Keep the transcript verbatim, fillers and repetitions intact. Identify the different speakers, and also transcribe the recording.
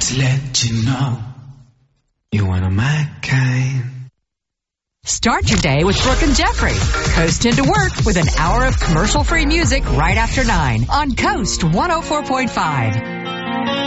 Speaker 1: Just let you know you're one of my kind.
Speaker 2: Start your day with Brooke and Jeffrey. Coast into work with an hour of commercial-free music right after nine on Coast one oh four point five.